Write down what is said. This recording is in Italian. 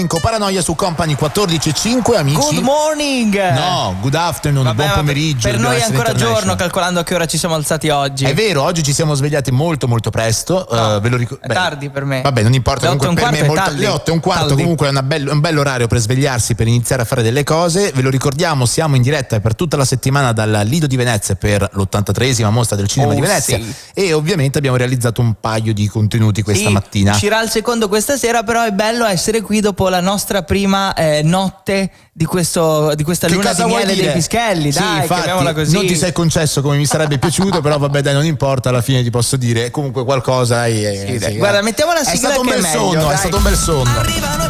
Paranoia su Company 14.5, amici. Good morning. No, good afternoon. Vabbè, buon pomeriggio. Per noi è ancora giorno, calcolando a che ora ci siamo alzati oggi. È vero, oggi ci siamo svegliati molto molto presto. No, Ve lo è tardi per me. Vabbè, non importa. Le 8:15 per me è molto. tardi. Le 8:15 comunque è un bel orario per svegliarsi, per iniziare a fare delle cose. Ve lo ricordiamo, siamo in diretta per tutta la settimana dal Lido di Venezia per l'83esima mostra del cinema di Venezia. Sì. E ovviamente abbiamo realizzato un paio di contenuti questa mattina. Uscirà il secondo questa sera, però è bello essere qui dopo la nostra prima notte di questa luna di miele dei Pischelli. Sì, dai, infatti, chiamiamola così. non ti sei concesso come mi sarebbe piaciuto, però vabbè, dai, non importa, alla fine ti posso dire comunque qualcosa. Guarda, mettiamo la sigla, è stato un che bel è meglio, sonno, dai. è stato un bel sonno. Arrivano